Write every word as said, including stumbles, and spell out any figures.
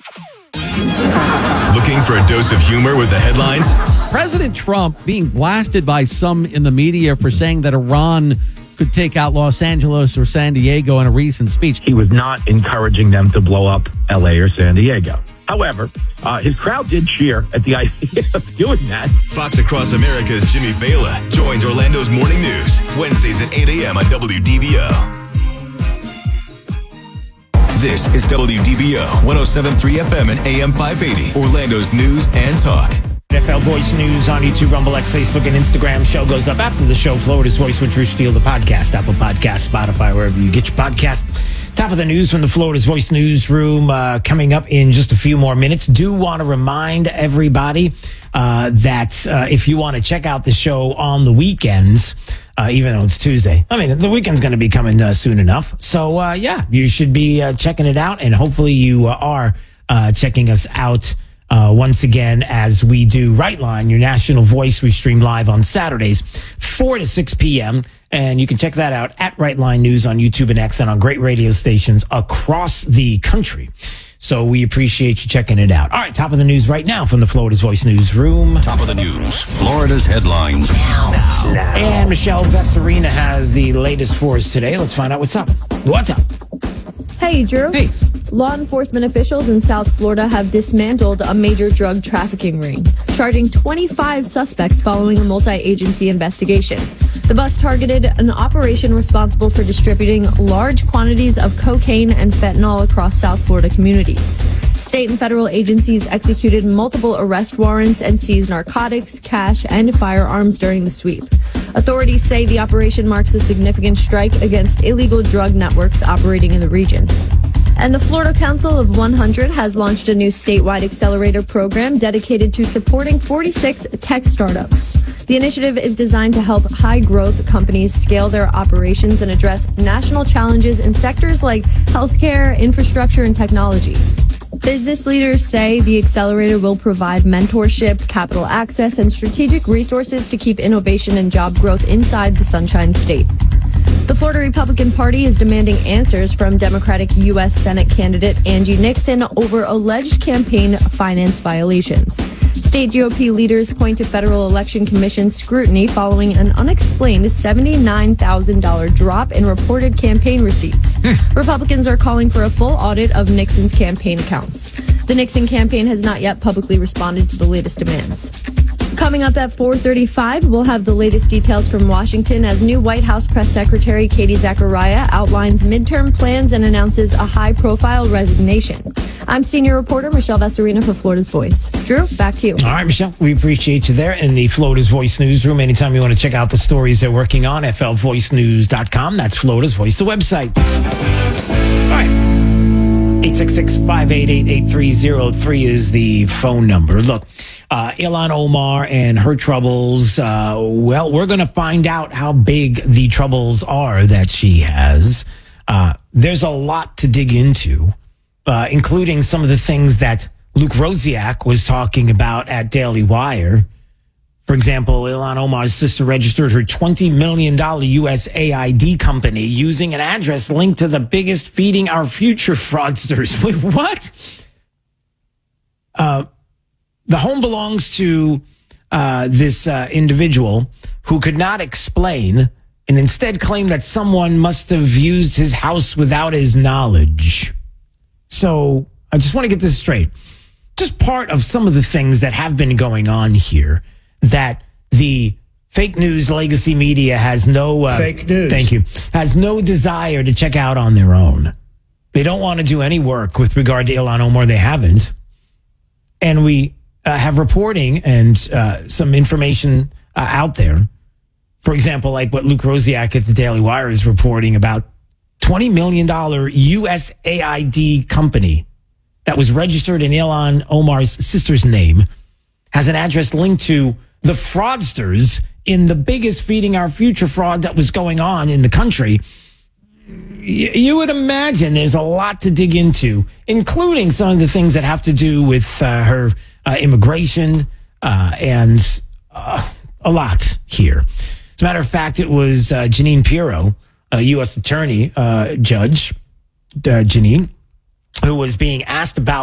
Looking for a dose of humor with the headlines? President Trump being blasted by some in the media for saying that Iran could take out Los Angeles or San Diego in a recent speech. He was not encouraging them to blow up L A or San Diego. However, uh, his crowd did cheer at the idea of doing that. Fox Across America's Jimmy Vela joins Orlando's Morning News, Wednesdays at eight a.m. on W D B O. This is W D B O one oh seven point three F M and A M five eighty, Orlando's News and Talk. N F L Voice News on YouTube, Rumble, X, Facebook, and Instagram. Show goes up after the show. Florida's Voice with Drew Steele, the podcast, Apple Podcast, Spotify, wherever you get your podcast. Top of the news from the Florida's Voice newsroom uh, coming up in just a few more minutes. Do want to remind everybody uh, that uh, if you want to check out the show on the weekends, uh, even though it's Tuesday, I mean, the weekend's going to be coming uh, soon enough. So, uh, yeah, you should be uh, checking it out, and hopefully you uh, are uh, checking us out Uh, once again, as we do Right Line, your national voice. We stream live on Saturdays, four to six p.m. And you can check that out at Right Line News on YouTube and X and on great radio stations across the country. So we appreciate you checking it out. All right, top of the news right now from the Florida's Voice newsroom. Top of the news, Florida's headlines now. now. And Michelle Vesarina has the latest for us today. Let's find out what's up. What's up? Hey, Drew. Hey. Law enforcement officials in South Florida have dismantled a major drug trafficking ring, charging twenty-five suspects following a multi-agency investigation. The bust targeted an operation responsible for distributing large quantities of cocaine and fentanyl across South Florida communities. State and federal agencies executed multiple arrest warrants and seized narcotics, cash, and firearms during the sweep. Authorities say the operation marks a significant strike against illegal drug networks operating in the region. And the Florida Council of one hundred has launched a new statewide accelerator program dedicated to supporting forty-six tech startups. The initiative is designed to help high-growth companies scale their operations and address national challenges in sectors like healthcare, infrastructure, and technology. Business leaders say the accelerator will provide mentorship, capital access, and strategic resources to keep innovation and job growth inside the Sunshine State. The Florida Republican Party is demanding answers from Democratic U S Senate candidate Angie Nixon over alleged campaign finance violations. State G O P leaders point to Federal Election Commission scrutiny following an unexplained seventy-nine thousand dollars drop in reported campaign receipts. Republicans are calling for a full audit of Nixon's campaign accounts. The Nixon campaign has not yet publicly responded to the latest demands. Coming up at four thirty-five, we'll have the latest details from Washington as new White House Press Secretary Katie Zachariah outlines midterm plans and announces a high-profile resignation. I'm senior reporter Michelle Vesarina for Florida's Voice. Drew, back to you. All right, Michelle, we appreciate you there in the Florida's Voice newsroom. Anytime you want to check out the stories they're working on, F L voice news dot com. That's Florida's Voice, the website. All right. eight six six, five eight eight, eight three zero three is the phone number. Look, uh, Ilhan Omar and her troubles, uh, well, we're going to find out how big the troubles are that she has. Uh, there's a lot to dig into, uh, including some of the things that Luke Rosiak was talking about at Daily Wire. For example, Ilhan Omar's sister registered her twenty million dollars U S A I D company using an address linked to the biggest Feeding Our Future fraudsters. Wait, what? Uh, the home belongs to uh, this uh, individual who could not explain and instead claimed that someone must have used his house without his knowledge. So I just want to get this straight. Just part of some of the things that have been going on here that the fake news legacy media has no uh, fake news. Thank you. Has no desire to check out on their own. They don't want to do any work with regard to Ilhan Omar. They haven't. And we uh, have reporting and uh, some information uh, out there. For example, like what Luke Rosiak at the Daily Wire is reporting about twenty million dollars U S A I D company that was registered in Ilhan Omar's sister's name has an address linked to the fraudsters in the biggest Feeding Our Future fraud that was going on in the country. You would imagine there's a lot to dig into, including some of the things that have to do with uh, her uh, immigration uh, and uh, a lot here. As a matter of fact, it was uh, Jeanine Pirro, a U S attorney, uh, judge, uh, Jeanine, who was being asked about